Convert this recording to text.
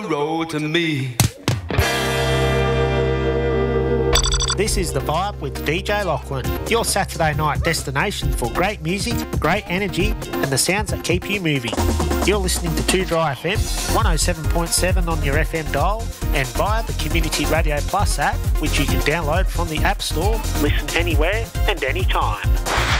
roll to me. This is The Vibe with DJ Lachlan, your Saturday night destination for great music, great energy and the sounds that keep you moving. You're listening to 2 Dry FM, 107.7 on your FM dial and via the Community Radio Plus app, which you can download from the App Store, listen anywhere and anytime.